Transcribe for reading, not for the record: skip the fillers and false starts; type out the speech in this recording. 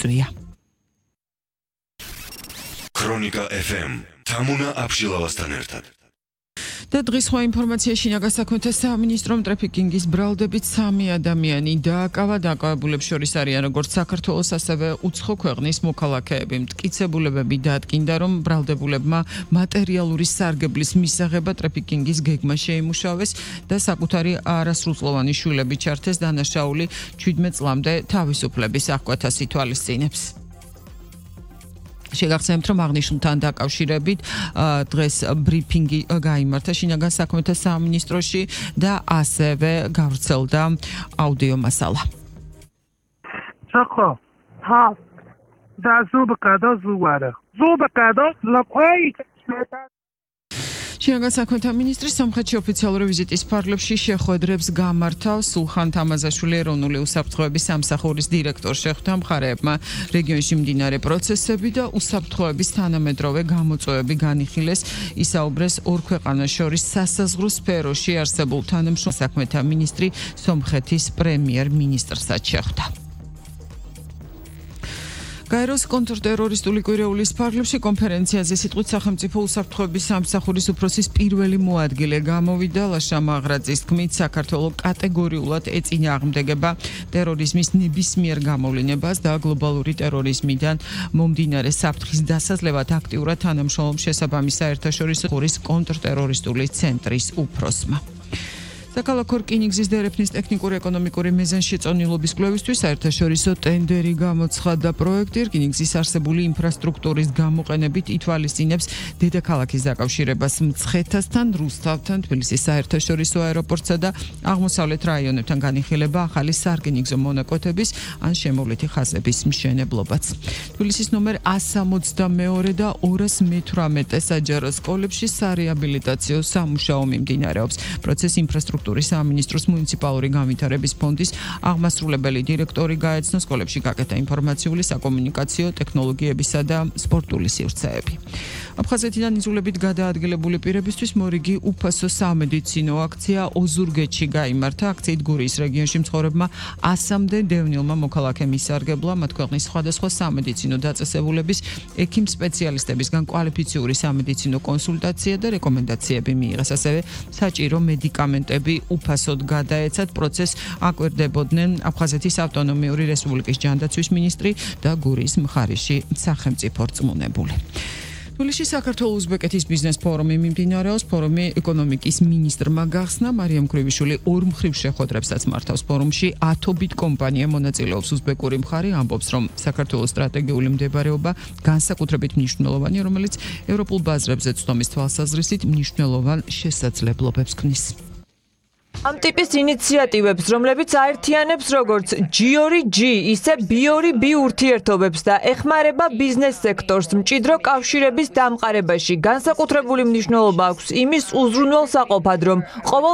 წვია. ქრონიკა FM თამუნა აბშილავასთან ერთად. და დღის სხვა ინფორმაცია შინაგან საქმეთა სამინისტრომ ტრაფიკინგის ბრალდებით 3 ადამიანი დააკავა. დაკავებულებს შორის არიან როგორც საქართველოს, ასევე უცხო ქვეყნის მოქალაქეები. მტკიცებულებები დაადგინდა, რომ ბრალდებულებმა მატერიალური სარგებლის მისაღება ტრაფიკინგის გეგმა შეიმუშავეს და საკუთარი არასრულწლოვანი შვილები ჩართეს. დანაშაული 17 წლამდე თავისუფლების აღკვეთას ითვალისწინებს. შეგახსენებთ, რომ აღნიშნულთან დაკავშირებით დღეს ბრიფინგი გაიმართა შინაგან საქმეთა სამინისტროში და ასევე გავრცელდა აუდიო მასალა. Чако. Ha. Da zubkado zuwara. Zubkado lakwai. შინაგან საქმეთა მინისტრი სომხეთში ოფიციალური ვიზიტის ფარგლებში შეხვედრებს გამართავს. სულხან თამაზაშვილი ეროვნული უსაფრთხოების სამსახურის დირექტორს შეხვდა მხარეებმა რეგიონში მდინარე პროცესები და უსაფრთხოების თანამედროვე გამოწვევები განიხილეს. ისაუბრეს ორ ქვეყანას შორის სასაზღვრო სფეროში არსებულ თანამშრომლობაზე. საქმეთა მინისტრი სომხეთის პრემიერ-მინისტრსაც შეხვდა. გაეროს კონტრტერორისტული კვირეულის ფარგლებში კონფერენციაზე სიტყვით სახელმწიფო უსაფრთხოების სამსახურის უფროსის პირველი მოადგილე გამოვიდა. ლაშა მაღრაძის თქმით, საქართველო კატეგორიულად ეწინააღმდეგება ტერორიზმის ნებისმიერ გამოვლენებას და გლობალური ტერორიზმიდან მომდინარე საფრთხის დასაძლევად აქტიურად თანამშრომლობს შესაბამის საერთაშორისო კონტრტერორისტული ცენტრის უფროსმა. საკალათო რკინიგზის დერეფნის ტექნიკური ეკონომიკური მიზანშეწონილობის კვლევისთვის საერთაშორისო ტენდერი გამოცხადდა. პროექტი რკინიგზის არსებული ინფრასტრუქტურის გამოყენებით ითვალისწინებს დედაქალაქის დაკავშირებას მცხეთასთან, რუსთავთან, თბილისის საერთაშორისო აეროპორტსა და აღმოსავლეთ რაიონებთან. განიხილება ახალი სარკინიგზო მონაკვეთების ან შემოვლითი ხაზების მშენებლობაც. თბილისის ნომერ 162 და 218 საჯარო სკოლებში სარეაბილიტაციო სამუშაო მიმდინარეობს. პროცესი ინფრასტრუქტურის სამინისტროს მუნიციპალური განვითარების ფონდის აღმასრულებელი დირექტორი გაეცნო. სკოლებში გაკეთა ინფორმაციული, საკომუნიკაციო ტექნოლოგიებისა და სპორტული სივრცეები. აფხაზეთიდან იზოლებით გადაადგილებული პირებისთვის მორიგი უფასო სამედიცინო აქცია ოზურგეთში გაიმართა. აქციით გურიის რეგიონში მცხოვრებმა 100-მდე დევნილმა მოქალაქემ ისარგებლა. მათ ქვეყნის სხვადასხვა სამედიცინო დაწესებულების ექიმ სპეციალისტებისგან კვალიფიციური სამედიცინო კონსულტაცია და რეკომენდაციები მიიღეს. ასევე საჭირო მედიკამენტები უფასოდ გადაეცათ. პროცესს აკვირდებოდნენ აფხაზეთის ავტონომიური რესპუბლიკის ჯანდაცვის მინისტრი და გურიის მხარეში სახელმწიფო რწმუნებული. თბილისში საქართველოს-უზბეკეთის ბიზნეს ფორუმი მიმდინარეობს. ფორუმი ეკონომიკის მინისტრმა გახსნა. მარიამ ქრივიშვილი ორმხრივ შეხვედრებსაც მართავს. ფორუმში 10-ობით კომპანია მონაწილეობს. უზბეკური მხარე ამბობს, რომ საქართველოს სტრატეგიული მდებარეობა განსაკუთრებით მნიშვნელოვანია, რომელიც ევროპულ ბაზრებზე ცნობის თვალსაზრისით მნიშვნელოვან შესაძლებლობებს ქმნის. ამ ტიპის ინიციატივებს, რომლებიც აერთიანებს როგორც G2G, ისე B2B ურთიერთობებს და ეხმარება ბიზნეს სექტორს მჭიდრო კავშირების დამყარებაში, განსაკუთრებული მნიშვნელობა აქვს იმის უზრუნველსაყოფად, რომ ყოველ